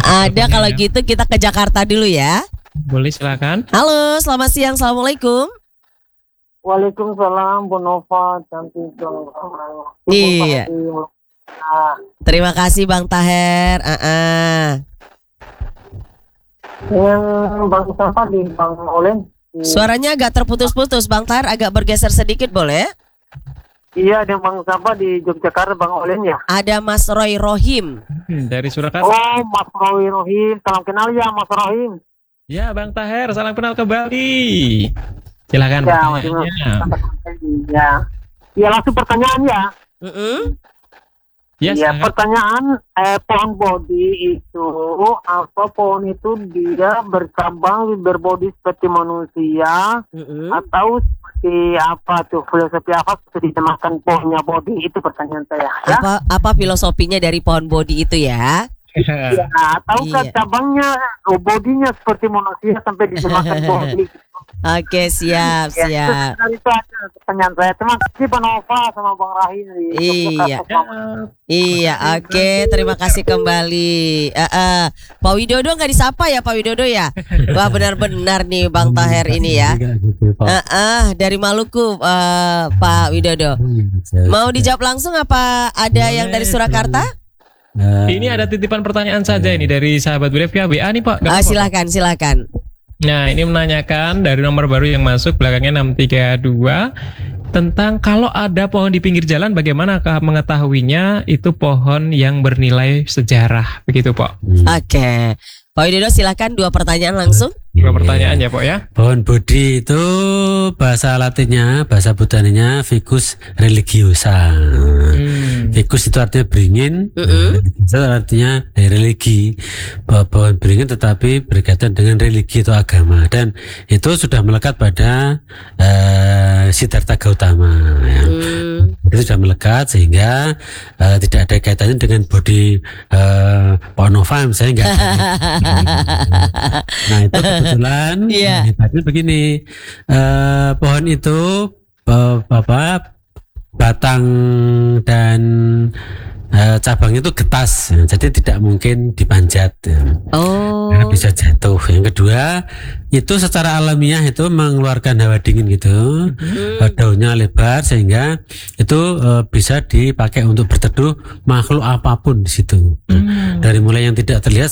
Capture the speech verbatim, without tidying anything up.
Ada kalau gitu kita ke Jakarta dulu ya. Boleh, silakan. Halo, selamat siang. Assalamualaikum. Waalaikumsalam, Bu Nova, cantik dong. Iya. Terima kasih Bang Taher. Uh-uh. Yang Bang siapa di Bang Olen? Suaranya agak terputus-putus, Bang Taher agak bergeser sedikit boleh? Iya, ada Bang siapa di Yogyakarta, Bang Olen ya? Ada Mas Roy Rohim. Hmm, dari Surakarta. Oh, Mas Roy Rohim, salam kenal ya Mas Rohim. Ya, Bang Taher, salam kenal kembali. Silakan Ya, pertanyaannya. Ya, ya langsung pertanyaan ya. Uh-uh. Ya, Ya, silakan. pertanyaan eh, pohon bodi itu apa pohon itu dia bercabang berbodi seperti manusia Uh-uh. atau seperti apa tuh filosofi apa bisa disemakan pohonnya bodi itu pertanyaan saya ya. Apa apa filosofinya dari pohon bodi itu ya? Ya, ataukah Iya. cabangnya oh, bodinya seperti manusia sampai disemakan bodi. Oke, siap, Ya, siap. itu, itu aja pertanyaan saya. Terima kasih Pak Nova sama Bang Rahim. Iya. Ya, Iya, oke, terima kasih kembali. Uh, uh. Pak Widodo nggak disapa ya Pak Widodo ya? Wah benar-benar nih Bang Taher ini ya. Uh, uh, dari Maluku uh, Pak Widodo. Mau dijawab langsung apa ada yang dari Surakarta? ini ada titipan pertanyaan saja ini dari sahabat W F W A nih, Pak. Nggak Uh, apa-apa, silakan, silakan. Nah, ini menanyakan dari nomor baru yang masuk belakangnya enam tiga dua tentang kalau ada pohon di pinggir jalan bagaimanakah mengetahuinya itu pohon yang bernilai sejarah, begitu, Pak? Oke, Pak Widodo silakan dua pertanyaan langsung. Dua pertanyaan ya, Pak ya. Pohon bodi itu bahasa Latinnya, bahasa botaninya Ficus religiosa. Hmm. Ficus itu artinya beringin, Uh-uh. itu artinya eh, religi. Bahwa pohon beringin tetapi berkaitan dengan religi atau agama, dan itu sudah melekat pada uh, Siddhartha Gautama. Ya. Hmm. Itu sudah melekat sehingga uh, tidak ada kaitannya dengan bodi uh, Pak Nova misalnya, enggak ada. Nah, itu kebetulan Iya. hebatnya begini, uh, pohon itu uh, apa batang dan uh, cabang itu getas, ya, jadi tidak mungkin dipanjat, ya. Oh. Karena bisa jatuh. Yang kedua, itu secara alamiah itu mengeluarkan hawa dingin gitu, Hmm. uh, daunnya lebar sehingga itu uh, bisa dipakai untuk berteduh makhluk apapun di situ. Hmm. Dari mulai yang tidak terlihat